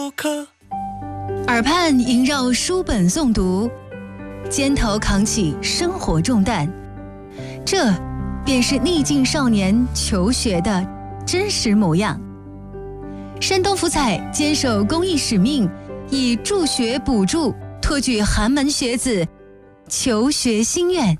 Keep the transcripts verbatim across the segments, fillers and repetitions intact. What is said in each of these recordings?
授课。 耳畔萦绕书本诵读，肩头扛起生活重担，这便是逆境少年求学的真实模样。山东福彩坚守公益使命，以助学补助托举寒门学子求学心愿。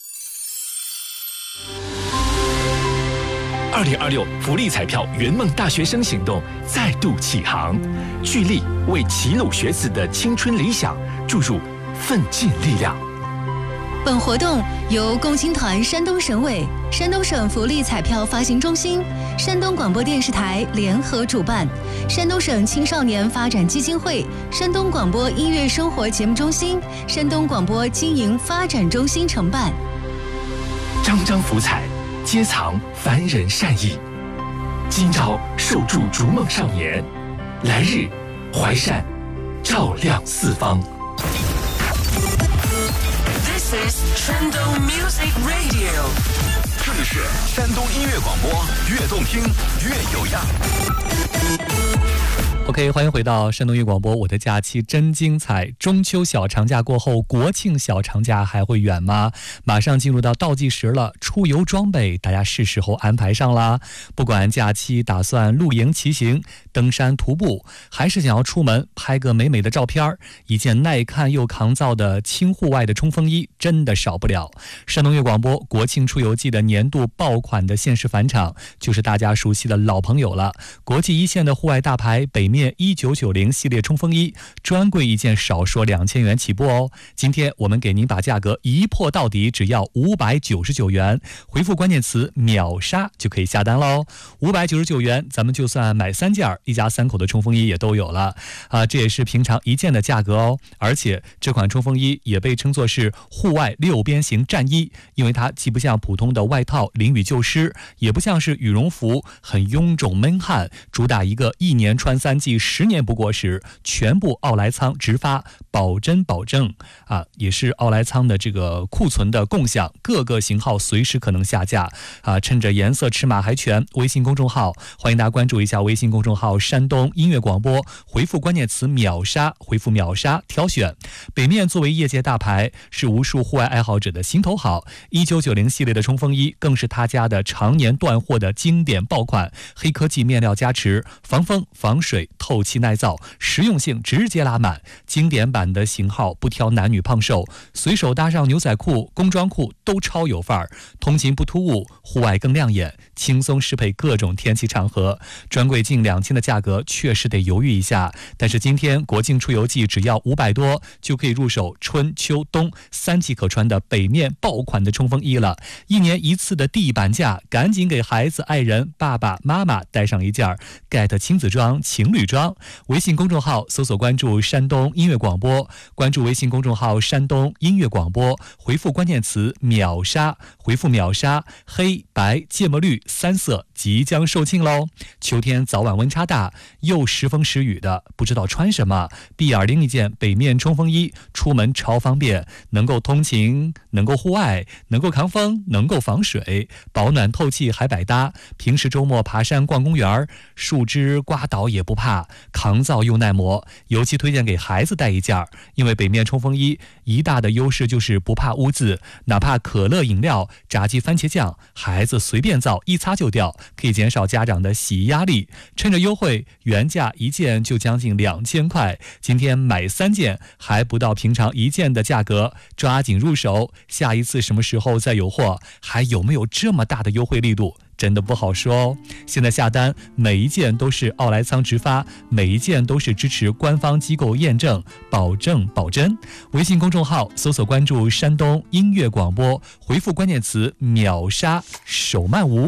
二零二六福利彩票圆梦大学生行动再度启航，聚力为齐鲁学子的青春理想注入奋进力量。 本活动由共青团山东省委、山东省福利彩票发行中心、山东广播电视台联合主办，山东省青少年发展基金会、山东广播音乐生活节目中心、山东广播经营发展中心承办。 张张福彩，皆藏凡人善意，今朝受助逐梦少年，来日怀善照亮四方。 This is 山东 Music Radio， 这里是山东音乐广播，越动听越有样。 OK， 欢迎回到山东音乐广播。我的假期真精彩！中秋小长假过后，国庆小长假还会远吗？马上进入到倒计时了，出游装备大家是时候安排上啦。不管假期打算露营、骑行、登山、徒步，还是想要出门拍个美美的照片，一件耐看又抗造的轻户外的冲锋衣真的少不了。山东音乐广播国庆出游季的年度爆款的限时返场，就是大家熟悉的老朋友了。国际一线的户外大牌北面一九九零系列冲锋衣，专柜一件少说两千元起步哦。今天我们给您把价格一破到底，只要五百九十九元，回复关键词秒杀就可以下单喽。五百九十九元，咱们就算买三件，一家三口的冲锋衣也都有了啊！这也是平常一件的价格哦。而且这款冲锋衣也被称作是户外六边形战衣，因为它既不像普通的外套淋雨就湿，也不像是羽绒服很臃肿闷汗，主打一个一年穿三季十年不过时，全部奥莱仓直发，保真保证啊！也是奥莱仓的这个库存的共享，各个型号随时可能下架啊！趁着颜色尺码还全，微信公众号欢迎大家关注一下微信公众号山东音乐广播，回复关键词秒杀，回复秒杀挑选。北面作为业界大牌，是无数户外爱好者的心头好，一九九零系列的冲锋衣更是他家的常年断货的经典爆款，黑科技面料加持，防风防水透气耐造，实用性直接拉满。经典版的型号不挑男女胖瘦，随手搭上牛仔裤、工装裤都超有范儿，通勤不突兀，户外更亮眼，轻松适配各种天气场合。专柜近两千的价格确实得犹豫一下，但是今天国庆出游季只要五百多就可以入手春秋冬三季可穿的北面爆款的冲锋衣了。一年一次的地板价，赶紧给孩子、爱人、爸爸妈妈带上一件 get 亲子装、情侣装。微信公众号搜索关注山东音乐广播，关注微信公众号山东音乐广播，回复关键词秒杀，回复秒杀，黑白芥末绿三色即将售罄喽。秋天早晚温差大，又时风时雨的，不知道穿什么，闭眼拎一件北面冲锋衣，出门超方便，能够通勤，能够户外，能够扛风，能够防水，保暖透气还百搭。平时周末爬山逛公园，树枝刮倒也不怕，抗造又耐磨。尤其推荐给孩子带一件，因为北面冲锋衣一大的优势就是不怕污渍，哪怕可乐饮料、炸鸡番茄酱，孩子随便造一擦就掉，可以减少家长的洗衣压力。趁着优惠，原价一件就将近两千块，今天买三件还不到平常一件的价格，抓紧入手。下一次什么时候再有货，还有没有这么大的优惠力度，真的不好说哦。现在下单每一件都是奥莱仓直发，每一件都是支持官方机构验证，保证保真。微信公众号搜索关注山东音乐广播，回复关键词秒杀，手慢无。